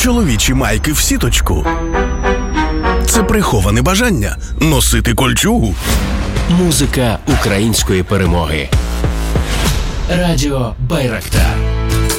Чоловічі майки в сіточку. Це приховане бажання носити кольчугу. Музика української перемоги. Радіо Байрактар.